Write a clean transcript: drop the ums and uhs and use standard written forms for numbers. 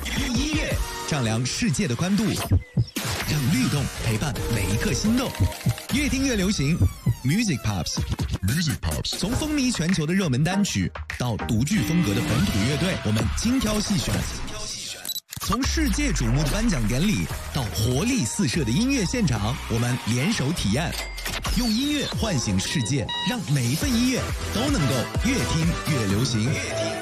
用音乐丈量世界的宽度，让律动陪伴每一刻心动。越听越流行 ，Music Pops。Music Pops， 从风靡全球的热门单曲到独具风格的本土乐队，我们精挑细选。从世界瞩目的颁奖典礼到活力四射的音乐现场，我们联手体验，用音乐唤醒世界，让每一份音乐都能够越听越流行。